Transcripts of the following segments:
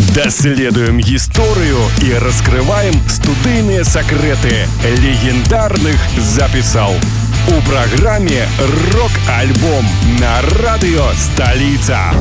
Даследуем гісторыю і раскрываем студыйныя сакрэты легендарных запісаў. У праграме «Рок-альбом» на радыё «Сталіца».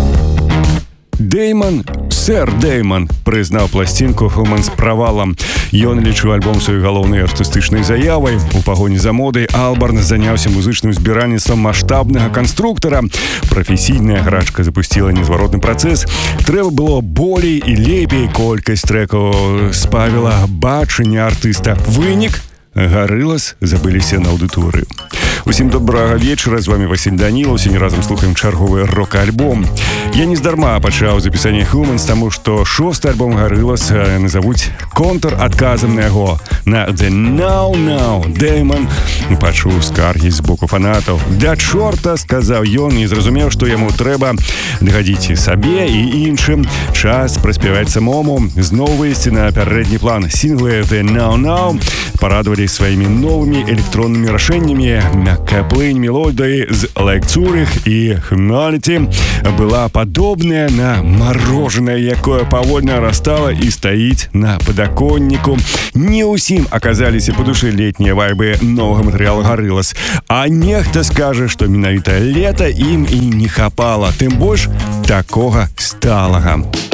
Сэр Дэйман прызнаў пласцінку «Human» з правалам. Ён лічыў альбом сваёй галоўнай артыстычнай заявай. У пагоні за модай Албарн заняўся музычным збіральніцтвам маштабнага канструктара. Прафесійная грачка запусціла незваротны працэс. Трэба было болей і лепей. Колькасць трэкаў спавіла бачанне артыста. Вынік — Гарылас забыліся на аўдыторыю. Усім добрага вечара, з вами Васіль Данілаў. Сёння разам слухаем чарговы рок-альбом. Я нездарма пачаў запісанне «Humans», таму што шосты альбом Гарылас назавуць контр-адказам на яго. На «The Now Now» Дэйман пачуў скаргі з боку фанатаў. «Да чорта», сказаў ён, і зразумеў, што яму трэба дагадзіць сабе і іншым. Час праспяваць самому, зноў выйсці на пярэдні план. Сінглы «The Now Now» парадавалі сваімі новымі электроннымі рашэннямі. Мяккая плынь мелодыі з «Like Zurich» і «Humanity» была падобная на марожанае, якое павольна растала і стаіць на падаконніку. Не ўсім аказаліся па душы летнія вайбы новага матэрыялу Гарылас, а нехта скажа, што менавіта лета ім і не хапала, тым больш такога сталага.